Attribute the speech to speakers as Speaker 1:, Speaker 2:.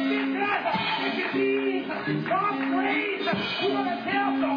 Speaker 1: If you need God's grace, you want to tell the